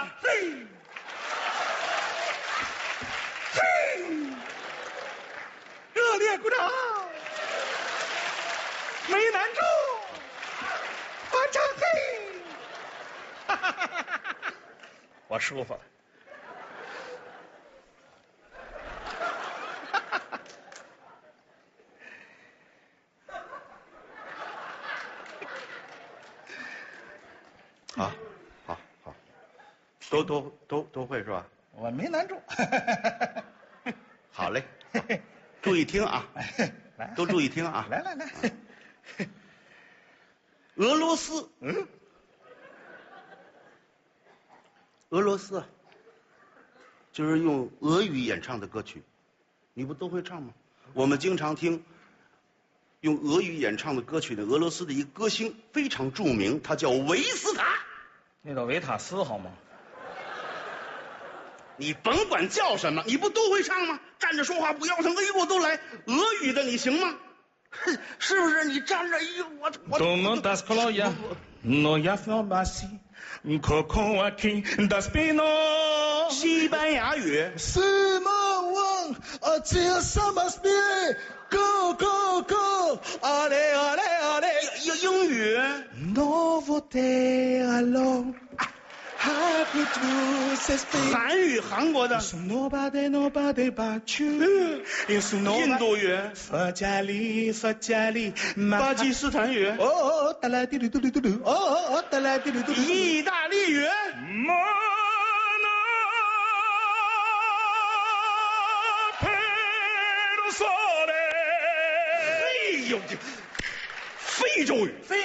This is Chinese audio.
嘿，嘿，热烈鼓掌，没难住，反正嘿，哈哈哈哈哈，我舒服了。 好，好，好，都会是吧？ 我没难住。 好嘞，好注意听啊， 来， 都注意听啊。 来来来， 俄罗斯，俄罗斯啊，就是用俄语演唱的歌曲，你不都会唱吗？我们经常听用俄语演唱的歌曲的俄罗斯的一个歌星非常著名，他叫维斯塔。 那叫维塔斯好吗？ 你甭管叫什么，你不都会唱吗？站着说话不腰疼，哎呦，我都来。俄语的你行吗？哼，是不是？你站着，哎呦，我。 Domo das koloya, no jasno basi, koko aki das pino。 西班牙语。 是梦问，这什么是 ？Go go go，啊嘞啊嘞啊嘞。 英语。 Novo te alone。 韩语，韩国的。 Nobody but you。 印度语。 佛加利， 巴基斯坦语。 哦，哒啦滴噜嘟噜嘟噜，哦，哒啦滴噜嘟噜。 意大利语。哎呦，这非洲语。